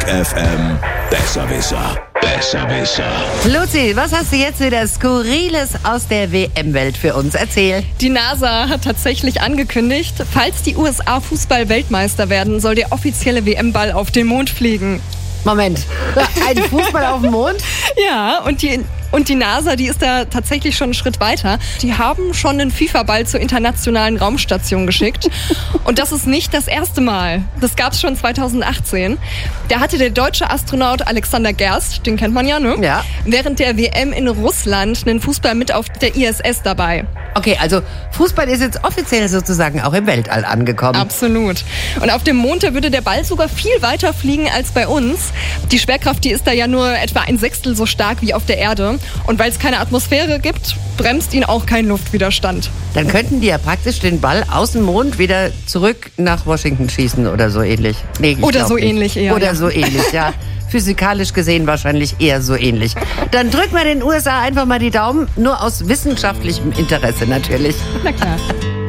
FM Besserwisser. Besserwisser. Luzi, was hast du jetzt wieder Skurriles aus der WM-Welt für uns? Erzähl. Die NASA hat tatsächlich angekündigt, falls die USA Fußball-Weltmeister werden, soll der offizielle WM-Ball auf den Mond fliegen. Moment, ein Fußball auf dem Mond? Ja, und die NASA, die ist da tatsächlich schon einen Schritt weiter. Die haben schon einen FIFA-Ball zur internationalen Raumstation geschickt. Und das ist nicht das erste Mal. Das gab es schon 2018. Da hatte der deutsche Astronaut Alexander Gerst, den kennt man ja, ne? Ja. Während der WM in Russland einen Fußball mit auf der ISS dabei. Okay, also Fußball ist jetzt offiziell sozusagen auch im Weltall angekommen. Absolut. Und auf dem Mond, da würde der Ball sogar viel weiter fliegen als bei uns. Die Schwerkraft, die ist da ja nur etwa 1/6 so stark wie auf der Erde. Und weil es keine Atmosphäre gibt, bremst ihn auch kein Luftwiderstand. Dann könnten die ja praktisch den Ball aus dem Mond wieder zurück nach Washington schießen oder so ähnlich. Nee, ich Oder glaub so nicht. ähnlich eher. Oder ja. so ähnlich, ja. Physikalisch gesehen wahrscheinlich eher so ähnlich. Dann drücken wir den USA einfach mal die Daumen, nur aus wissenschaftlichem Interesse natürlich. Na klar.